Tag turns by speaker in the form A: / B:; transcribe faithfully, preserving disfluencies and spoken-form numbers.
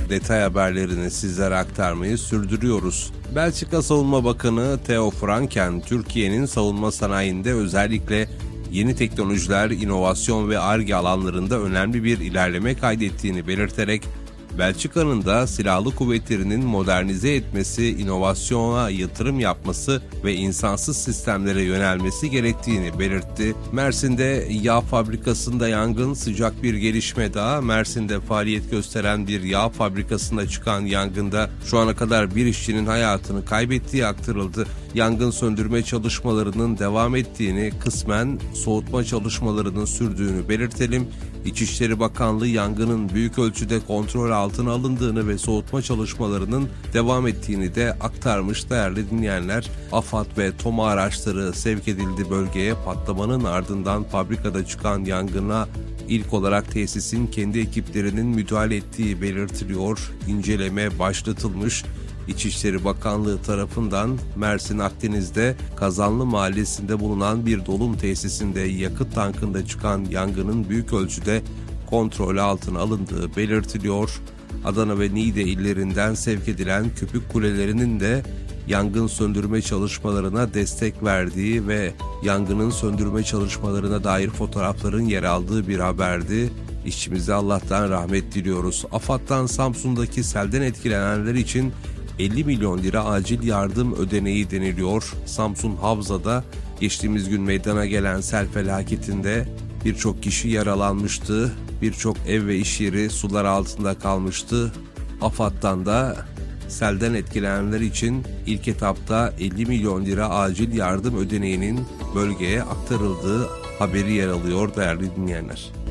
A: Detay haberlerini sizlere aktarmayı sürdürüyoruz. Belçika Savunma Bakanı Theo Franken, Türkiye'nin savunma sanayinde özellikle yeni teknolojiler, inovasyon ve Ar-Ge alanlarında önemli bir ilerleme kaydettiğini belirterek, Belçika'nın da silahlı kuvvetlerinin modernize etmesi, inovasyona yatırım yapması ve insansız sistemlere yönelmesi gerektiğini belirtti. Mersin'de yağ fabrikasında yangın, sıcak bir gelişme daha. Mersin'de faaliyet gösteren bir yağ fabrikasında çıkan yangında şu ana kadar bir işçinin hayatını kaybettiği aktarıldı. Yangın söndürme çalışmalarının devam ettiğini, kısmen soğutma çalışmalarının sürdüğünü belirtelim. İçişleri Bakanlığı yangının büyük ölçüde kontrol altına alındığını ve soğutma çalışmalarının devam ettiğini de aktarmış değerli dinleyenler. AFAD ve TOMA araçları sevk edildi bölgeye. Patlamanın ardından fabrikada çıkan yangına ilk olarak tesisin kendi ekiplerinin müdahale ettiği belirtiliyor. İnceleme başlatılmış. İçişleri Bakanlığı tarafından Mersin Akdeniz'de Kazanlı Mahallesi'nde bulunan bir dolum tesisinde yakıt tankında çıkan yangının büyük ölçüde kontrol altına alındığı belirtiliyor. Adana ve Niğde illerinden sevk edilen köpük kulelerinin de yangın söndürme çalışmalarına destek verdiği ve yangının söndürme çalışmalarına dair fotoğrafların yer aldığı bir haberdi. İşçimize Allah'tan rahmet diliyoruz. AFAD'dan Samsun'daki selden etkilenenler için elli milyon lira acil yardım ödeneği deniliyor. Samsun Havza'da geçtiğimiz gün meydana gelen sel felaketinde birçok kişi yaralanmıştı. Birçok ev ve iş yeri sular altında kalmıştı. AFAD'dan da selden etkilenenler için ilk etapta elli milyon lira acil yardım ödeneğinin bölgeye aktarıldığı haberi yer alıyor değerli dinleyenler.